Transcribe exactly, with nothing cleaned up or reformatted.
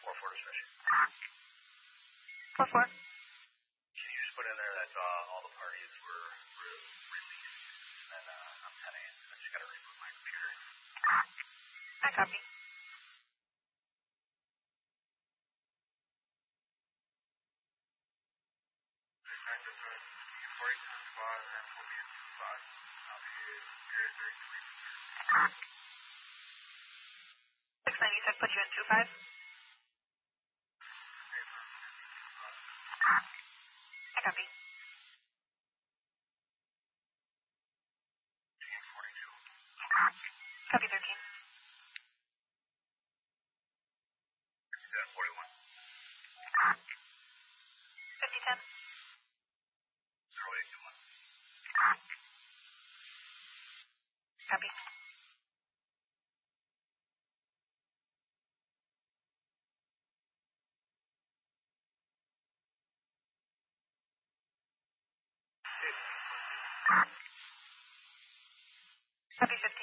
four four discretion. four four. Can you just put in there that uh, all the parties were re- released, and uh, I'm ten eight. I just got to reboot my computer. I copy. Six nine, you said put you in two five? I copy. Copy thirteen. forty-one. fifty ten. zero eight two one. Copy. Copy fifteen.